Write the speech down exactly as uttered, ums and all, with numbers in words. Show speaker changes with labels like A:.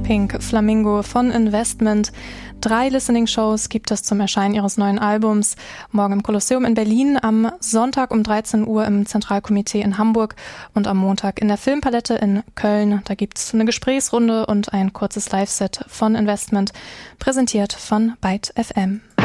A: Pink Flamingo von Investment. Drei Listening-Shows gibt es zum Erscheinen ihres neuen Albums. Morgen im Kolosseum in Berlin, am Sonntag um dreizehn Uhr im Zentralkomitee in Hamburg und am Montag in der Filmpalette in Köln. Da gibt es eine Gesprächsrunde und ein kurzes Live-Set von Investment, präsentiert von Byte F M.